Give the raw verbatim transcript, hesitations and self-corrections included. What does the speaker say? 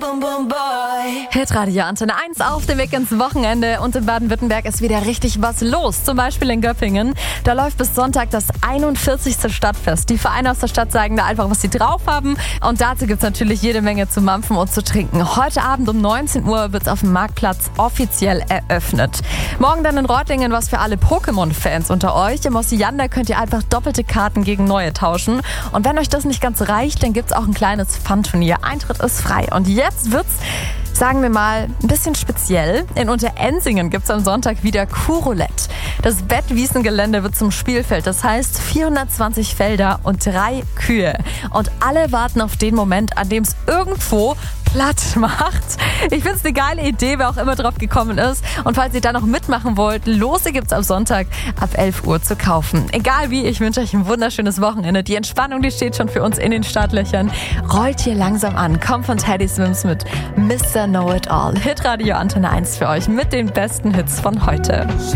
Hitradio Antenne eins auf dem Weg ins Wochenende und in Baden-Württemberg ist wieder richtig was los. Zum Beispiel in Göppingen. Da läuft bis Sonntag das einundvierzigste Stadtfest. Die Vereine aus der Stadt zeigen da einfach, was sie drauf haben. Und dazu gibt es natürlich jede Menge zu mampfen und zu trinken. Heute Abend um neunzehn Uhr wird es auf dem Marktplatz offiziell eröffnet. Morgen dann in Reutlingen was für alle Pokémon-Fans unter euch. Im Osiander könnt ihr einfach doppelte Karten gegen neue tauschen. Und wenn euch das nicht ganz reicht, dann gibt es auch ein kleines Fun-Turnier. Eintritt ist frei. Und jetzt wird's, sagen wir mal, ein bisschen speziell. In Unterensingen gibt es am Sonntag wieder Kuhroulette. Das Bettwiesengelände wird zum Spielfeld. Das heißt vierhundertzwanzig Felder und drei Kühe. Und alle warten auf den Moment, an dem es irgendwo platt macht. Ich finde es eine geile Idee, wer auch immer drauf gekommen ist. Und falls ihr da noch mitmachen wollt, Lose gibt's am Sonntag ab elf Uhr zu kaufen. Egal wie, ich wünsche euch ein wunderschönes Wochenende. Die Entspannung, die steht schon für uns in den Startlöchern. Rollt hier langsam an. Kommt von Teddy Swims mit Mister Know It All. Hitradio Antenne eins für euch mit den besten Hits von heute.